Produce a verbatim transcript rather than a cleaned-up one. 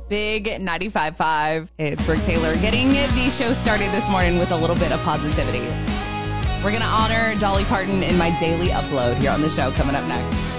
Big ninety-five point five. It's Brooke Taylor getting the show started this morning with a little bit of positivity. We're going to honor Dolly Parton in my daily upload here on the show coming up next.